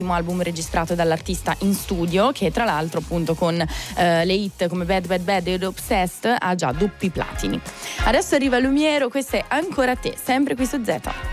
album registrato dall'artista in studio, che tra l'altro appunto con le hit come Bad Bad Bad ed Obsessed ha già doppi platini. Adesso arriva Lumiero, questo è Ancora te, sempre qui su Z.